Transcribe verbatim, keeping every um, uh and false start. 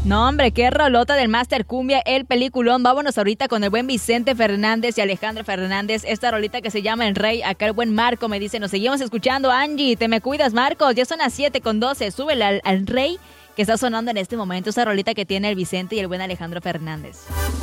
No, hombre, qué rolota del Master Cumbia, el peliculón. Vámonos ahorita con el buen Vicente Fernández y Alejandro Fernández. Esta rolita que se llama El Rey. Acá el buen Marco me dice, nos seguimos escuchando, Angie. Te me cuidas, Marcos. Ya son las siete con doce. Súbele al, al Rey que está sonando en este momento. Esa rolita que tiene el Vicente y el buen Alejandro Fernández.